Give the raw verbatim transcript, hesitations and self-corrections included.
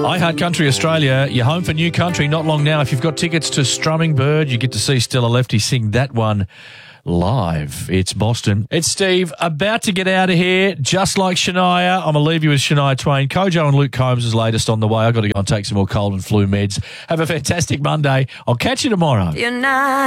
I Heart Country Australia, you're home for New Country not long now. If you've got tickets to Strumming Bird, you get to see Stella Lefty sing that one live. It's Boston. It's Steve, about to get out of here, just like Shania. I'm going to leave you with Shania Twain. Kojo and Luke Combs' latest on the way. I've got to go and take some more cold and flu meds. Have a fantastic Monday. I'll catch you tomorrow. You're not